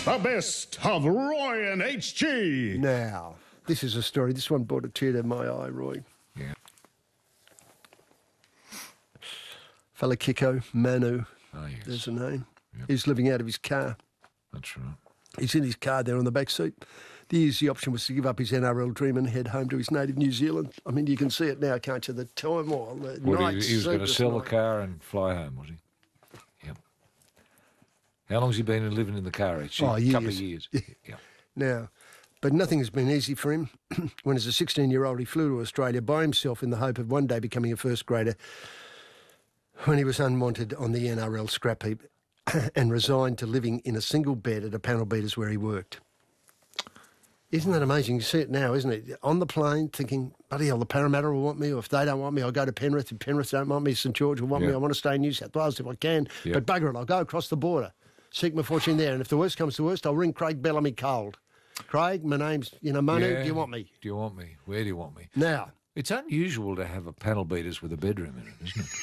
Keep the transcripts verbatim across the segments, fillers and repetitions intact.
The best of Roy and H G. Now, this is a story. This one brought a tear to my eye, Roy. Yeah. Fella Kiko, Manu, Oh, yes. there's a name. Yep. He's living out of his car. That's right. He's in his car there on the back seat. The easy option was to give up his N R L dream and head home to his native New Zealand. I mean, you can see it now, can't you? The turmoil, the Well, night. he, he was going to sell night. the car and fly home, was he? Yep. How long's he been living in the car? H G? Oh, A couple of years. years. Yeah. Now, but nothing has been easy for him. When as a sixteen-year-old he flew to Australia by himself in the hope of one day becoming a first grader, when he was unwanted on the N R L scrap heap and resigned to living in a single bed at a panel beaters where he worked. Isn't that amazing? You see it now, isn't it? On the plane thinking, bloody hell, the Parramatta will want me, or if they don't want me, I'll go to Penrith. If Penrith don't want me, St George will want Yeah. me. I want to stay in New South Wales if I can. Yeah. But bugger it, I'll go across the border, seek my fortune there. And if the worst comes to worst, I'll ring Craig Bellamy cold. Craig, my name's, you know, Manu, Yeah. do you want me? Do you want me? Where do you want me? Now, It's unusual to have a panel beaters with a bedroom in it, isn't it?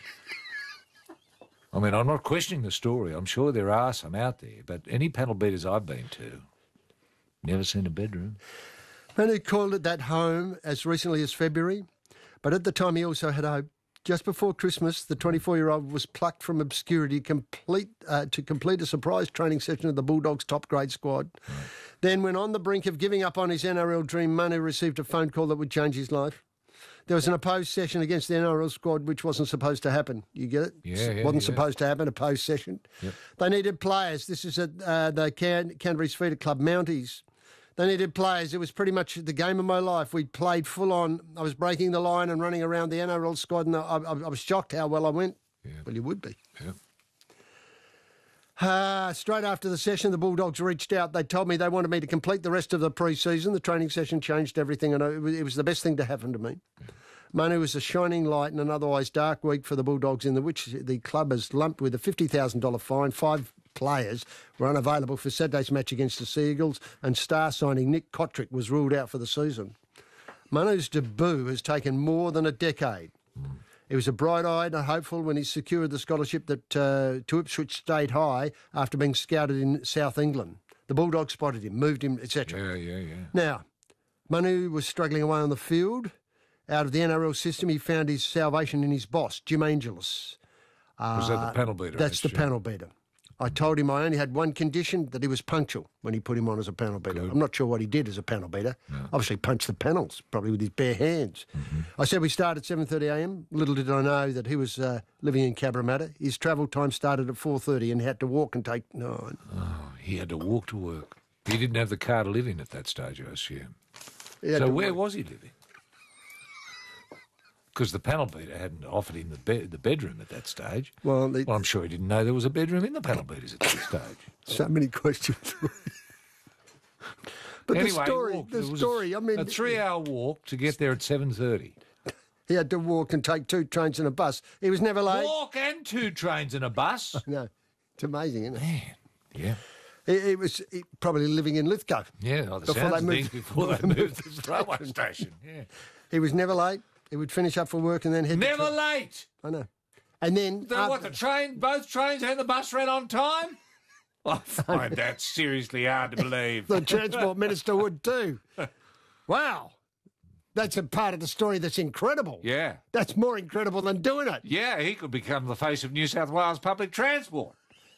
I mean, I'm not questioning the story. I'm sure there are some out there, but any panel beaters I've been to, never seen a bedroom. Manu called it that home as recently as February, but at the time he also had hope. Just before Christmas, the twenty-four-year-old was plucked from obscurity complete uh, to complete a surprise training session of the Bulldogs' top grade squad. Right. Then, when on the brink of giving up on his N R L dream, Manu received a phone call that would change his life. There was an opposed session against the N R L squad, which wasn't supposed to happen. You get it? Yeah, yeah, wasn't yeah. supposed to happen, a opposed session. Yep. They needed players. This is at uh, the Can- Canterbury's feeder club, Mounties. They needed players. It was pretty much the game of my life. We played full on. I was breaking the line and running around the N R L squad, and I, I, I was shocked how well I went. Yeah. Well, you would be. Yeah. Uh, straight after the session, the Bulldogs reached out. They told me they wanted me to complete the rest of the pre-season. The training session changed everything, and it was, it was the best thing to happen to me. Yeah. Manu was a shining light in an otherwise dark week for the Bulldogs, in the which the club has lumped with a fifty thousand dollars fine. Five players were unavailable for Saturday's match against the Sea Eagles, and star signing Nick Kotrick was ruled out for the season. Manu's debut has taken more than a decade. Mm. He was a bright-eyed and hopeful when he secured the scholarship that uh, to Ipswich State High after being scouted in South England. The Bulldogs spotted him, moved him, et cetera. Yeah, yeah, yeah. Now, Manu was struggling away on the field. Out of the N R L system, he found his salvation in his boss, Jim Angelis. Uh, Was that the panel beater? That's the Jim? panel beater. I told him I only had one condition, that he was punctual when he put him on as a panel beater. Good. I'm not sure what he did as a panel beater. No. Obviously punched the panels, probably with his bare hands. Mm-hmm. I said we start at seven thirty a m. Little did I know that he was uh, living in Cabramatta. His travel time started at four thirty and he had to walk and take... No, Oh, he had to walk to work. He didn't have the car to live in at that stage, I assume. he had So to where walk. was he living? Because the panel beater hadn't offered him the, be- the bedroom at that stage. Well, they, Well, I'm sure he didn't know there was a bedroom in the panel beaters at that stage. so many questions. But Anyway, the story, he walked. the It was story, a, I mean... a three-hour walk to get there at seven thirty. He had to walk and take two trains and a bus. He was never late. Walk and two trains and a bus. No, it's amazing, isn't it? Man, yeah. He, he was he, probably living in Lithgow. Yeah, oh, the Before sounds they of moved- things before they moved to the railway station. Yeah. He was never late. He would finish up for work and then head... to Never tra- late. I know. And then... The, what, the train, both trains and the bus ran on time? I find that seriously hard to believe. the Transport Minister would too. Wow. That's a part of the story that's incredible. Yeah. That's more incredible than doing it. Yeah, he could become the face of New South Wales public transport.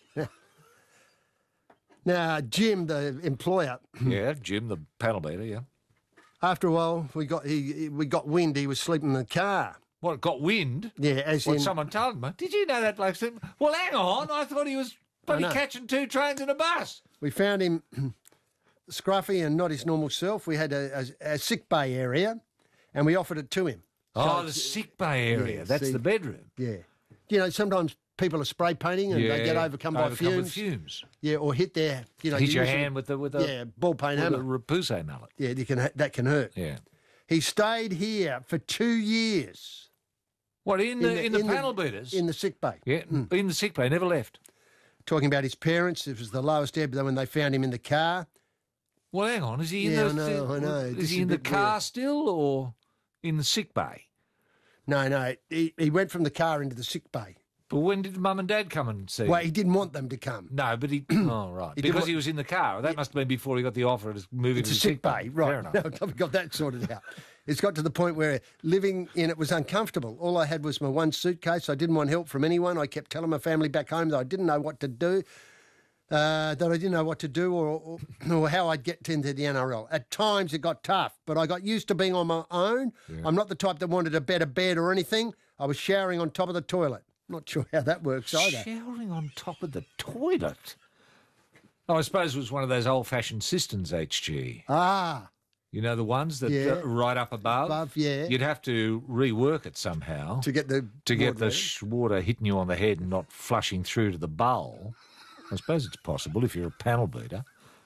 Now, Jim, the employer, Yeah, Jim, the panel beater, yeah. after a while, we got he, he- we got wind he was sleeping in the car. What, got wind? Yeah, as What, in... someone told him. Did you know that bloke slept? Well, hang on, I thought he was bloody know. catching two trains and a bus. We found him scruffy and not his normal self. We had a, a, a sick bay area, and we offered it to him. Oh, So the it's- sick bay area. Yeah, That's see- the bedroom. Yeah. You know, sometimes people are spray painting and they get overcome, by overcome fumes. with fumes. Yeah, or hit their, you know... Hit your usually- hand with the with a Yeah, ball paint with hammer. a repousse mallet. Yeah, you can, that can hurt. Yeah. He stayed here for two years. What in the in the, panel beaters? In the sick bay. yeah, in the sick bay. Never left. Talking about his parents, it was the lowest ebb when they found him in the car. Well, hang on. Is he in Yeah, the? I know, I know. Is This he is in a the bit car weird. still, or in the sick bay? No, no, he, he went from the car into the sick bay. But when did Mum and Dad come and see Well, you? he didn't want them to come. No, but he... oh, right. He didn't because want- he was in the car. That must have been before he got the offer to move It's into a sick bay, Fair right. enough. No, I've got that sorted out. It's got to the point where living in it was uncomfortable. All I had was my one suitcase. I didn't want help from anyone. I kept telling my family back home that I didn't know what to do, uh, that I didn't know what to do or, or, or how I'd get into the N R L. At times it got tough, but I got used to being on my own. Yeah. I'm not the type that wanted a better bed or anything. I was showering on top of the toilet. Not sure how that works either. Showering on top of the toilet? Oh, I suppose it was one of those old-fashioned cisterns, H G. Ah, You know, the ones that Yeah. uh, right up above? above, yeah. You'd have to rework it somehow To get the to get the water. sh- water hitting you on the head and not flushing through to the bowl. I suppose it's possible if you're a panel beater.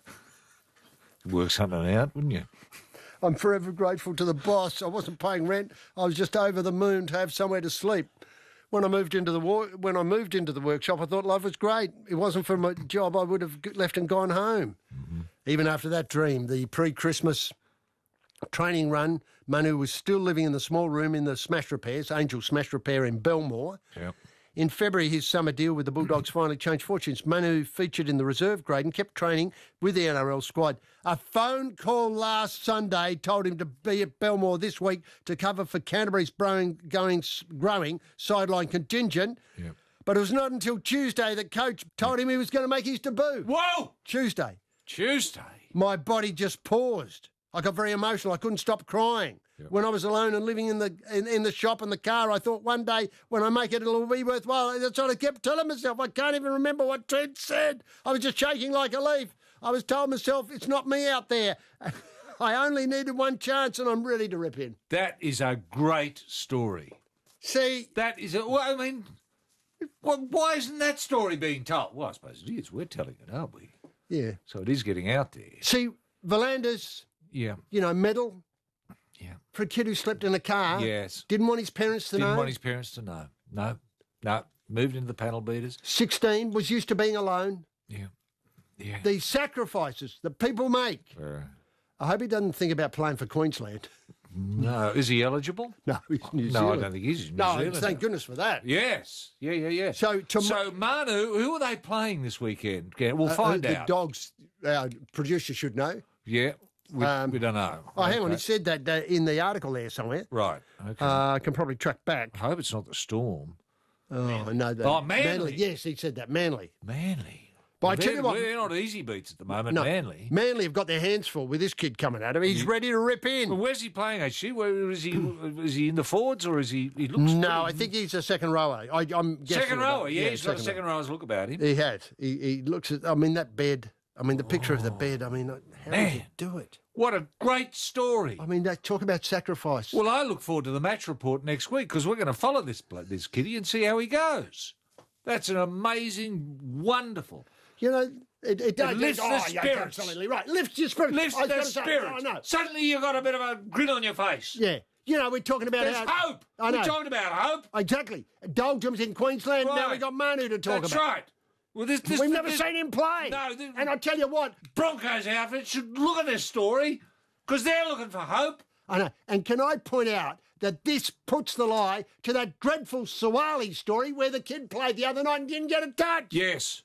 Work something out, wouldn't you? I'm forever grateful to the boss. I wasn't paying rent. I was just over the moon to have somewhere to sleep. When I moved into the war- when I moved into the workshop, I thought life was great. It wasn't for my job, I would have g- left and gone home. Mm-hmm. Even after that dream, the pre-Christmas training run, Manu was still living in the small room in the Smash Repairs, Angel Smash Repair in Belmore. Yep. In February, his summer deal with the Bulldogs finally changed fortunes. Manu featured in the reserve grade and kept training with the N R L squad. A phone call last Sunday told him to be at Belmore this week to cover for Canterbury's growing, going, growing sideline contingent. Yep. But it was not until Tuesday that coach told him he was going to make his debut. Whoa! Tuesday. Tuesday. My body just paused. I got very emotional. I couldn't stop crying. Yep. When I was alone and living in the in, in the shop and the car, I thought one day when I make it, it'll be worthwhile. That's what I kept telling myself. I can't even remember what Trent said. I was just shaking like a leaf. I was telling myself, it's not me out there. I only needed one chance and I'm ready to rip in. That is a great story. See, That is a... Well, I mean, well, why isn't that story being told? Well, I suppose it is. We're telling it, aren't we? yeah. So it is getting out there. See, Volander's, Yeah. you know, medal Yeah. for a kid who slept in a car. Yes. Didn't want his parents to Didn't know. want his parents to know. No. No. Moved into the panel beaters. sixteen, was used to being alone. Yeah. Yeah. These sacrifices that people make. Uh, I hope he doesn't think about playing for Queensland. no. Is he eligible? No, he's New No, I Zealand. don't think he's New No, Zealand. thank goodness for that. Yes. Yeah, yeah, yeah. So, to so Manu, who are they playing this weekend? Yeah, we'll find uh, the out. Dogs, our producer should know. Yeah. We, Um, we don't know. Oh, hang on, Okay. he said that uh, in the article there somewhere. Right. Okay. Uh, I can probably track back. I hope it's not the Storm. Oh, I know that. Oh, Manly. Yes, he said that. Manly. Manly. But I Well, tell they're, you what- they're not easy beats at the moment, No, Manly. Manly have got their hands full with this kid coming at him. He's ready to rip Well, in. where's he playing, H G? Where is he? Is he in the forwards or is he? He looks. No, I pretty- think he's a second rower. I, I'm guessing second about- rower. Yeah, he's got a rower. second rower's look about him. He has. He, he looks at. I mean, that bed. I mean, the picture of the bed. I mean, how would you Man. do it? What a great story. I mean, they talk about sacrifice. Well, I look forward to the match report next week because we're going to follow this blo- this kiddie and see how he goes. That's an amazing, wonderful. You know, it, it does. lifts oh, the yeah, spirits. absolutely right. Lifts your spirits. Lifts I was the gonna say- spirit. I know. Suddenly you've got a bit of a grin on your face. Yeah. You know, we're talking about There's how, hope. I know. We're talking about hope. Exactly. Doldrum's in Queensland. Now Right. we got Manu to talk That's about. right. Well, this, this, We've never this seen him play. No, this- and I tell you what, Broncos outfit should look at this story because they're looking for hope. I know. And can I point out that this puts the lie to that dreadful Sawali story where the kid played the other night and didn't get a touch? Yes.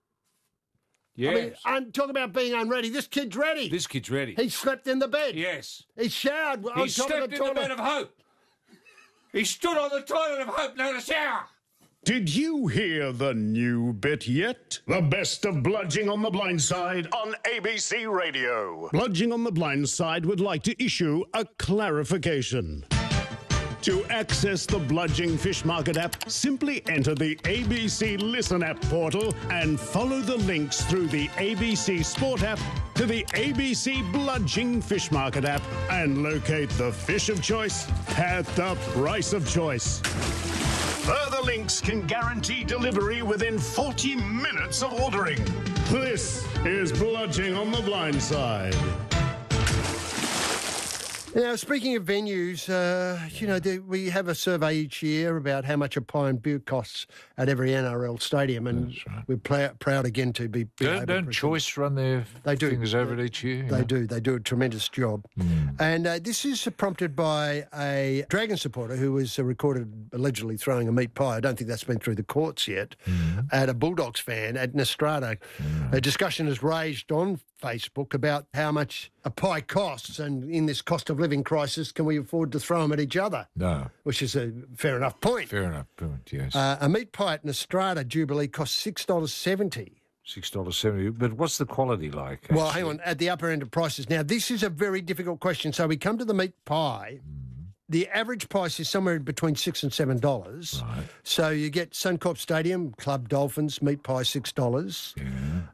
I Yes. mean, and talk about being unready. This kid's ready. this kid's ready. He slept in the bed. Yes. He showered He on top of stepped the in the toilet. bed of hope. He stood on the toilet of hope, no to shower. Did you hear the new bit yet? The best of Bludging on the Blind Side on A B C Radio. Bludging on the Blind Side would like to issue a clarification. To access the Bludging Fish Market app, simply enter the A B C Listen app portal and follow the links through the A B C Sport app to the A B C Bludging Fish Market app and locate the fish of choice at the price of choice. Further links can guarantee delivery within forty minutes of ordering. This is Bludging on the Blind Side. Now, speaking of venues, uh, you know, the, we have a survey each year about how much a pie and beer costs at every N R L stadium, and right. we're pl- proud again to be. be Don't, able don't to Choice run their They do. fingers over it each year? They yeah? do. They do a tremendous job. Mm. And uh, this is prompted by a Dragon supporter who was uh, recorded allegedly throwing a meat pie. I don't think that's been through the courts yet. Mm. At a Bulldogs fan at Nostrada. Mm. A discussion is raised on Facebook about how much a pie costs, and in this cost of living crisis, can we afford to throw them at each other? No. Which is a fair enough point. Fair enough point, yes. Uh, a meat pie at Nostrada Jubilee costs six dollars seventy. six dollars seventy. But what's the quality like? Well, actually? hang on, at the upper end of prices. Now, this is a very difficult question. So we come to the meat pie. The average price is somewhere between six and seven dollars. Right. So you get Suncorp Stadium, Club Dolphins, meat pie six dollars. Yeah.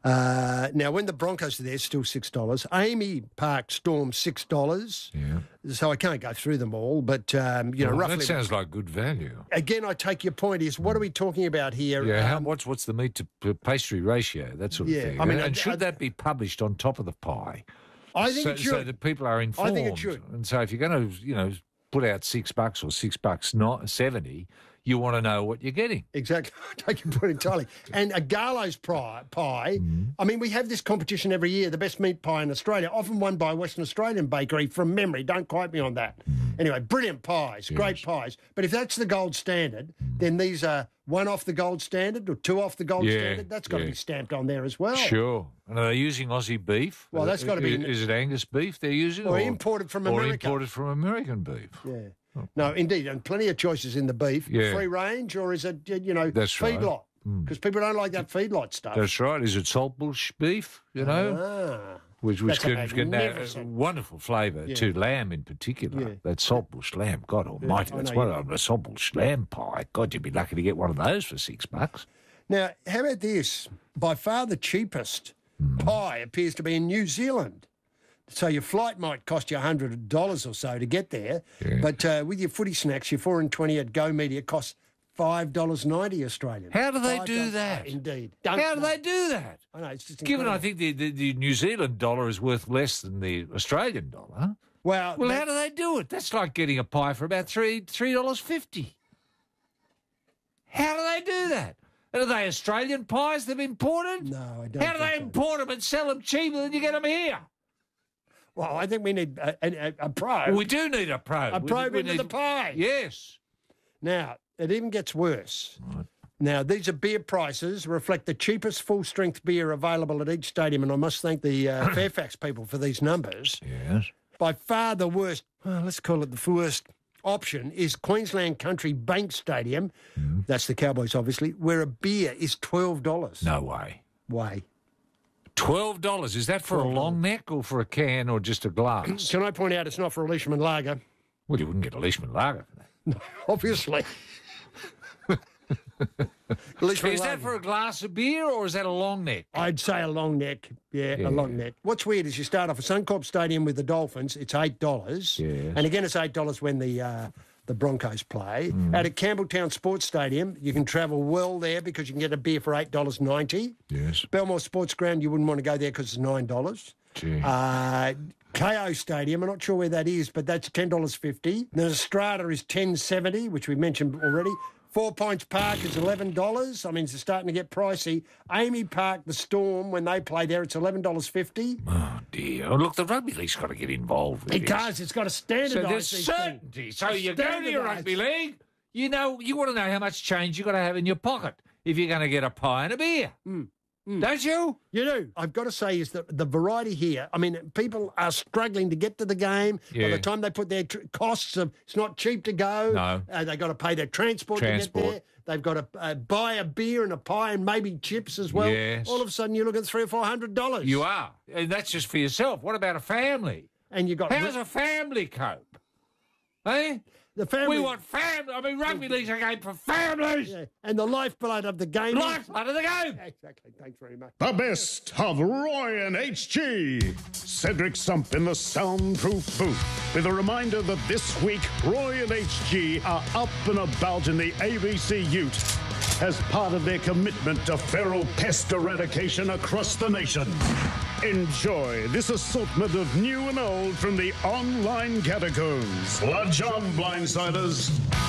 Uh, now, when the Broncos are there, still six dollars. Amy Park Storm six dollars. Yeah. So I can't go through them all, but um, you know, Well, roughly. that sounds like good value. Again, I take your point. Is what are we talking about here? Yeah, how, Um, what's what's the meat to p- pastry ratio? That sort of Yeah, thing. I mean, and, I- and should I- that be published on top of the pie? I think so, it should. so that people are informed. I think it should. And so if you're going to, you know, put out six bucks or six bucks not seventy, you want to know what you're getting. Exactly. I take your point entirely. And a Garlo's pie, pie Mm-hmm. I mean, we have this competition every year, the best meat pie in Australia, often won by a Western Australian bakery from memory. Don't quote me on that. Anyway, brilliant pies, great pies. But if that's the gold standard, then these are one off the gold standard or two off the gold Yeah, standard. That's got to yeah. be stamped on there as well. Sure. And are they using Aussie beef? Well, that's gotta be- Is, is it Angus beef they're using? Or imported from or America. imported from American beef. Yeah. No, indeed, and plenty of choices in the beef. Yeah. Free range, or is it, you know, That's right. feedlot? Because people don't like that feedlot stuff. That's right. Is it saltbush beef? You know, ah. which which That's a can, can add a magnificent- wonderful flavour Yeah. to lamb in particular. Yeah. That saltbush lamb, God Almighty, I that's know what you- a saltbush lamb pie. God, you'd be lucky to get one of those for six bucks. Now, how about this? By far the cheapest pie appears to be in New Zealand. So your flight might cost you one hundred dollars or so to get there. Yeah. But uh, with your footy snacks, your four and twenty at Go Media costs five dollars ninety Australian. How do they five do dollars that? Indeed. Don't How do know. they do that? I know, it's just Given, I incredible. think the, the, the New Zealand dollar is worth less than the Australian dollar. Well, Well, that- how do they do it? That's like getting a pie for about three three dollars fifty. How do they do that? And are they Australian pies they've imported? No, I don't How do they think so. import them and sell them cheaper than you get them here? Well, I think we need a, a, a probe. Well, we do need a probe. a We- probe we into need- the pie. Yes. Now, it even gets worse. Now, these are beer prices, reflect the cheapest full-strength beer available at each stadium, and I must thank the uh, Fairfax people for these numbers. Yes. By far the worst, well, let's call it the worst option, is Queensland Country Bank Stadium. That's the Cowboys, obviously, where a beer is twelve dollars. No way. Way. twelve dollars. Is that for a long neck or for a can or just a glass? Can I point out it's not for a Leishman Lager? Well, you wouldn't get a Leishman Lager for that. Obviously. Leishman Is that Lager. for a glass of beer or is that a long neck? I'd say a long neck. Yeah, Yeah. a long neck. What's weird is you start off at Suncorp Stadium with the Dolphins, it's eight dollars. Yes. And again, it's eight dollars when the uh, the Broncos play. Out at Campbelltown Sports Stadium, you can travel well there because you can get a beer for eight dollars ninety. Yes. Belmore Sports Ground, you wouldn't want to go there because it's nine dollars. Gee. Uh, K O Stadium, I'm not sure where that is, but that's ten dollars fifty. The Strata is ten dollars seventy, which we mentioned already. Four Points Park is eleven dollars. I mean, it's starting to get pricey. Amy Park, the Storm, when they play there, it's eleven dollars fifty. Oh, dear. Oh, look, the rugby league's got to get involved with It this. does. It's got to So standardise there's these things. certainty. So you go to your Standardise. rugby league, you know, you want to know how much change you've got to have in your pocket if you're going to get a pie and a beer. Don't you? You do. I've got to say is that the variety here, I mean, people are struggling to get to the game. By Yeah. the time they put their tr- costs of, it's not cheap to go. No. Uh, they've got to pay their transport, to Transport. get there. They've got to uh, buy a beer and a pie and maybe chips as well. Yes. All of a sudden, you look at three or four hundred dollars. You are. And that's just for yourself. What about a family? And you got How does a family cope? Eh? the family. We want family. I mean, rugby league's a game for families. Yeah. And the lifeblood of the game. is- Lifeblood of the game. Exactly. Thanks very much. The best of Roy and H G. Cedric Sump in the soundproof booth with a reminder that this week Roy and H G are up and about in the A B C Ute as part of their commitment to feral pest eradication across the nation. Enjoy this assortment of new and old from the online catacombs. Bludge on, blindsiders.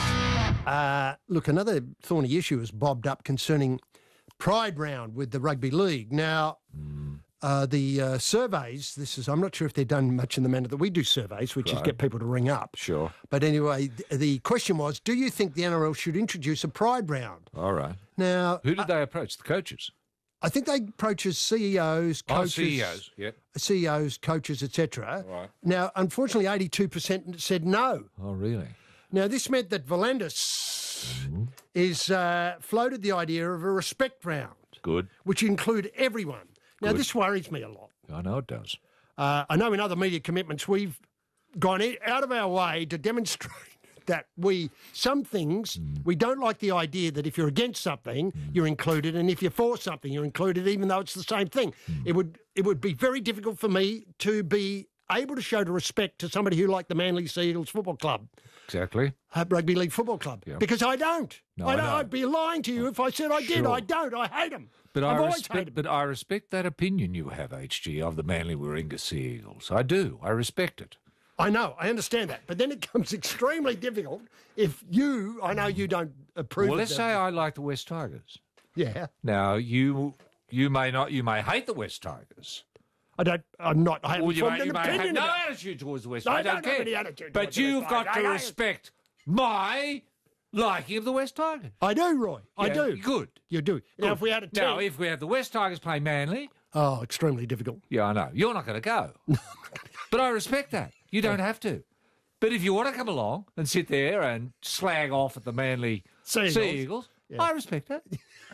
Uh, look, another thorny issue has bobbed up concerning Pride Round with the Rugby League. Now, uh, the uh, surveys, this is, I'm not sure if they're done much in the manner that we do surveys, which is get people to ring up. Sure. But anyway, th- the question was, do you think the N R L should introduce a Pride Round? All right. Now, Who did they approach? The coaches? I think they approach as C E Os, Oh, coaches, C E Os, yep. C E Os, coaches, et cetera. Right. Now, unfortunately, eighty-two percent said no. Oh, really? Now, this meant that Volandis is uh, floated the idea of a respect round, Good. which include everyone. Now, Good. this worries me a lot. I know it does. Uh, I know in other media commitments we've gone i- out of our way to demonstrate that we, some things, we don't like the idea that if you're against something, you're included, and if you're for something, you're included, even though it's the same thing. It would it would be very difficult for me to be able to show the respect to somebody who liked the Manly Sea Eagles Football Club, Exactly. uh, Rugby League Football Club, Yeah. because I don't. No, I I don't. know. I'd be lying to you if I said I did. Sure. I don't. I hate them. But I've I always respect, hated but I respect that opinion you have, H G, of the Manly Warringah Sea Eagles. I do. I respect it. I know, I understand that. But then it becomes extremely difficult if you, I know you don't approve Well, of let's them. say I like the West Tigers. Yeah. Now you you may not you may hate the West Tigers. I don't, I'm not, I haven't Or you formed may, an you may have opinion no about it. attitude towards the West No, I Tigers. I don't don't have care. any attitude But towards the you've West got Tigers. to I- I- respect my liking of the West Tigers. I do, Roy. I Yeah, do. Good. You do. Now, if we had a team... Now, if we have the West Tigers play Manly, Oh, extremely difficult. yeah, I know. You're not going to go. But I respect that. You don't have to. But if you want to come along and sit there and slag off at the Manly Sea Sea Eagles. Eagles, I respect that.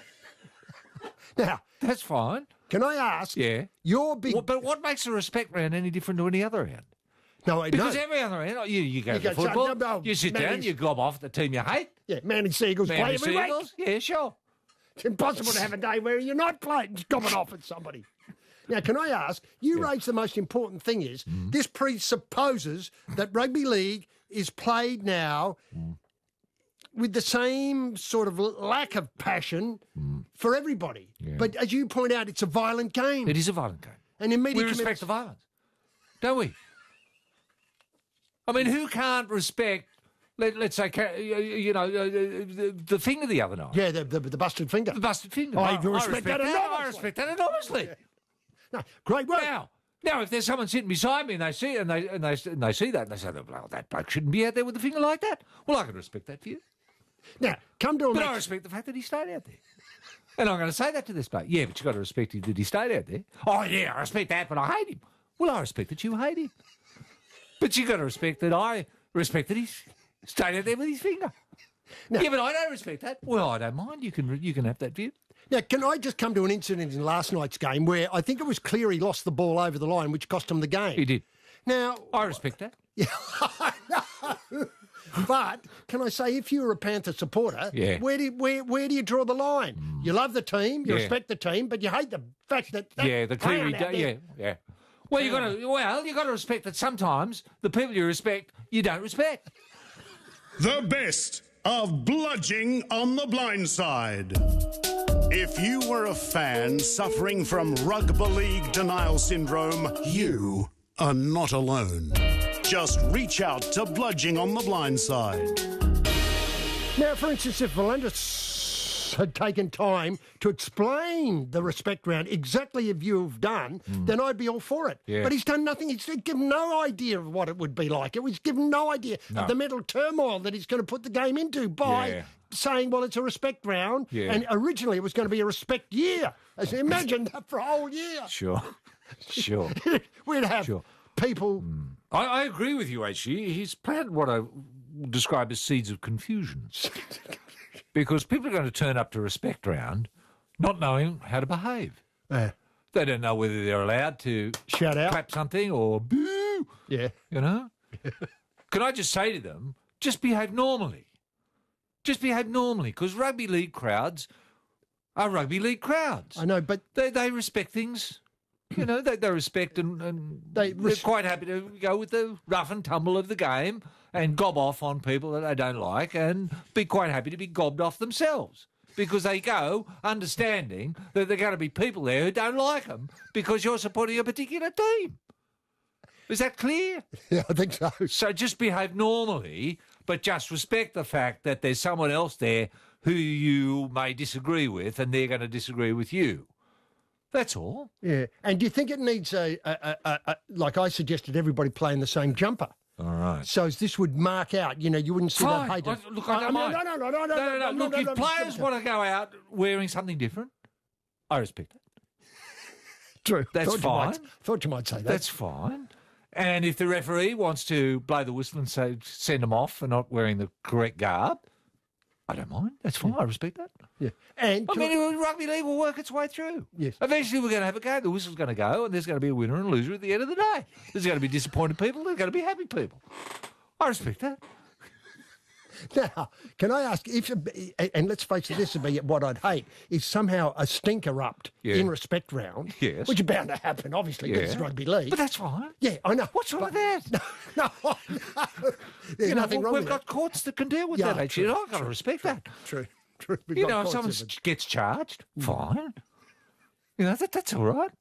Now, That's fine. can I ask, Yeah. your big... Well, but what makes a respect round any different to any other round? no, I Because know. every other round, you, you go You to go, football, no, no, you sit down, Manly's- you gob off at the team you hate. Yeah, Manly Sea Eagles play Manly every Sea week. Eagles, yeah, sure. It's impossible to have a day where you're not playing, gobbing off at somebody. Now, can I ask, you raised the most important thing is, Mm-hmm. this presupposes that rugby league is played now Mm. with the same sort of l- lack of passion for everybody. Mm. Yeah. But as you point out, it's a violent game. It is a violent game. And in We media respect commitments- the violence, don't we? I mean, who can't respect, let, let's say, ca- you you know, uh, the, the finger the other night? Yeah, the, the, the busted finger. The busted finger. I I, I respect respect that that. I enormously. respect that enormously. No, great work. Now, now, if there's someone sitting beside me and they see and they and they and they see that and they say, "Well, that bloke shouldn't be out there with a finger like that," well, I can respect that view. Now, come to a But I match. respect the fact that he stayed out there. And I'm going to say that to this bloke. Yeah, but you've got to respect him that he stayed out there. Oh, yeah, I respect that, but I hate him. Well, I respect that you hate him. But you've got to respect that I respect that he stayed out there with his finger. Yeah, but I don't respect that. Well, I don't mind. You can you can have that view. Now, can I just come to an incident in last night's game where I think it was clear he lost the ball over the line, which cost him the game. He did. Now, I respect that. but can I say, if you're a Panther supporter, Yeah. where do you, where where do you draw the line? You love the team, you Yeah. respect the team, but you hate the fact that, that Yeah, the clown clearly, out yeah, there- yeah. Well, you got to well, you got to respect that sometimes the people you respect you don't respect. The best of Bludging on the Blind Side. If you were a fan suffering from rugby league denial syndrome, you are not alone. Just reach out to Bludging on the Blind Side. Now, for instance, if Valandis had taken time to explain the respect round exactly as you've done, then I'd be all for it. Yeah. But he's done nothing. He's given no idea of what it would be like. It was given no idea No. of the mental turmoil that he's going to put the game into by Yeah. saying, well, it's a respect round. Yeah. And originally it was going to be a respect year. As imagine that for a whole year. Sure, sure. We'd have Sure. people... I, I agree with you, H G. He's planted what I describe as seeds of confusion. Because people are going to turn up to respect round not knowing how to behave. Uh, They don't know whether they're allowed to shout out. clap something or boo, Yeah. you know? Can I just say to them, just behave normally. Just behave normally, because rugby league crowds are rugby league crowds. I know, but They they respect things. You know, they, they respect and, and They they, are res- quite happy to go with the rough and tumble of the game and gob off on people that they don't like and be quite happy to be gobbed off themselves because they go understanding that there are going to be people there who don't like them because you're supporting a particular team. Is that clear? Yeah, I think so. So just behave normally, but just respect the fact that there's someone else there who you may disagree with, and they're going to disagree with you. That's all. Yeah. And do you think it needs a, a, a, a, a like I suggested, everybody playing the same jumper? All right. So as this would mark out, you know, you wouldn't see Fine. that hated. I- look, I don't mean, mind. No, no, no, no, no, No, no, no. Look, no, if no, players no. want to go out wearing something different, I respect that. True. That's thought You might, fine. thought you might say that. That's fine. And if the referee wants to blow the whistle and say send them off for not wearing the correct garb, I don't mind. That's fine. I respect that. Yeah. And I mean, rugby league will work its way through. Yes. Eventually, we're going to have a game. The whistle's going to go, and there's going to be a winner and a loser at the end of the day. There's going to be disappointed people. There's going to be happy people. I respect that. now, can I ask if, and let's face it, this would be what I'd hate, if somehow a stink erupt Yeah. in respect round, Yes. which is bound to happen, obviously, because Yeah. it's rugby league. But that's fine. yeah, I know. What's wrong But- with that? No, no, no. There's You know, nothing we've wrong with got that. courts that can deal with Yeah, that, actually. true, I've got to respect that. True, true. We've You got know, if courts someone of it. gets charged, fine. You know, that, that's all right.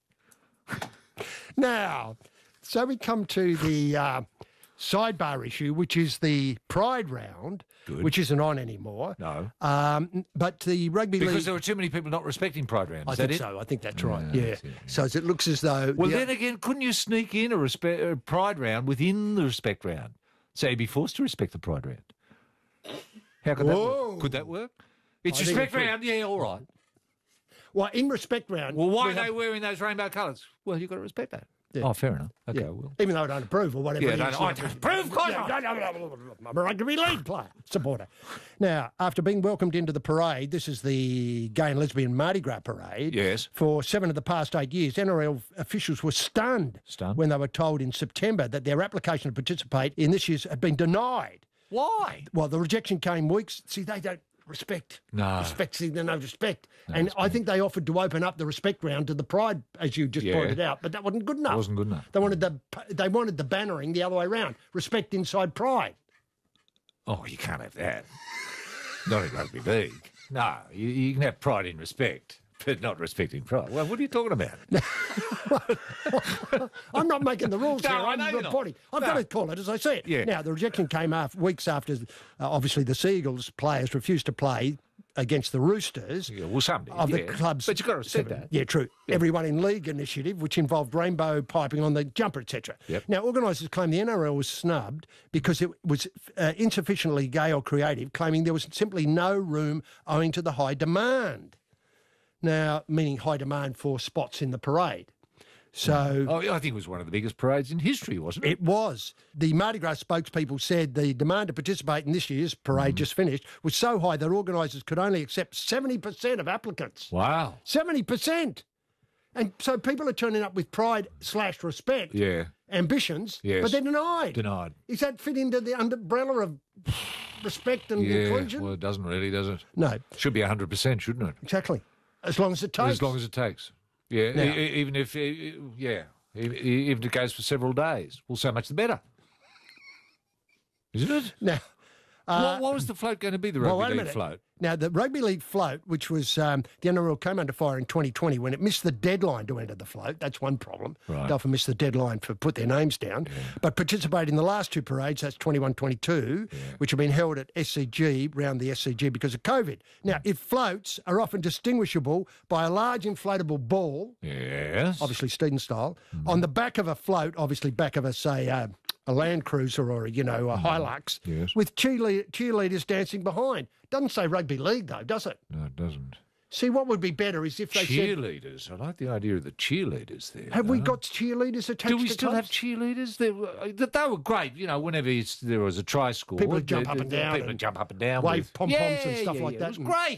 Now, so we come to the uh, sidebar issue, which is the Pride round, Good. which isn't on anymore. No. Um, but the rugby Because league. there were too many people not respecting Pride round. I Is think that it? so. I think that's right. Yeah, Yeah. that's it, yeah. So as it looks as though. Well, the- then again, couldn't you sneak in a, respect, a Pride round within the respect round? So you'd be forced to respect the Pride round. How could that Whoa. work? Could that work? It's I think respect it could. round, yeah, all right. well, in respect round. Well, why we are they have- wearing those rainbow colours? Well, you've got to respect that. Yeah. Oh, fair enough. Okay, Yeah. well. Even though I don't approve or whatever. Yeah, it no, is. no, I don't approve, of course Yeah, not. no, no, no, no, I'm a rugby league player, supporter. Now, after being welcomed into the parade, this is the Gay and Lesbian Mardi Gras parade. Yes. For seven of the past eight years, N R L officials were stunned, Stunned? when they were told in September that their application to participate in this year's had been denied. Why? Well, the rejection came weeks. See, they don't respect. No. Respect, see, there's no respect. and I think they offered to open up the respect round to the Pride, as you just Yeah. pointed out, but that wasn't good enough. Wasn't good enough. They wanted the they wanted the bannering the other way around. Respect inside Pride. Oh, you can't have that. Not in rugby league. No, you, you can have pride in respect, but not respecting pride. Well, what are you talking about? I'm not making the rules No, here. I I'm know you're not. reporting. I've No. got to call it as I see it. Yeah. Now, the rejection came after, weeks after, uh, obviously, the Seagulls players refused to play against the Roosters. Yeah, well, some did, Of the yeah. club's But you've got to respect seven- that. Yeah, true. Everyone in League initiative, which involved rainbow piping on the jumper, et cetera. Yep. Now, organisers claim the N R L was snubbed because it was uh, insufficiently gay or creative, claiming there was simply no room owing to the high demand. Now, meaning high demand for spots in the parade. So Oh, I think it was one of the biggest parades in history, wasn't it? it was. The Mardi Gras spokespeople said the demand to participate in this year's parade just finished was so high that organisers could only accept seventy percent of applicants. Wow. seventy percent. And so people are turning up with pride slash respect Yeah. ambitions, Yes. but they're denied. Denied. Does that fit into the umbrella of respect and Yeah. inclusion? Well, it doesn't really, does it? No, Should be one hundred percent, shouldn't it? exactly. As long as it takes. As long as it takes. Yeah. Now- e- e- even if, e- e- yeah, E- e- even if it goes for several days. Well, so much the better. Isn't it? Now, what, what was the float going to be, the rugby well, wait a league minute. float? Now, the Rugby League float, which was um, the N R L came under fire in twenty twenty when it missed the deadline to enter the float. That's one problem. Right. They often miss the deadline for put their names down. But participated in the last two parades, that's twenty-one twenty-two, which have been held at S C G, round the S C G because of COVID. Now, if floats are often distinguishable by a large inflatable ball, Yes. obviously Steeden style, on the back of a float, obviously back of a, say, uh, a Land Cruiser or, you know, a Hilux, Yes. with cheerle- cheerleaders dancing behind. Doesn't say rugby league, though, does it? No, it doesn't. See, what would be better is if they said, Cheerleaders. I like the idea of the cheerleaders there. have we though. got cheerleaders attached Do we to still have clubs? cheerleaders? They were, uh, they were great. You know, whenever it's, there was a try score, People would jump the- up the- and the down People would and jump up and down, wave with- pom-poms yeah, and stuff yeah, like yeah. that It was and- great.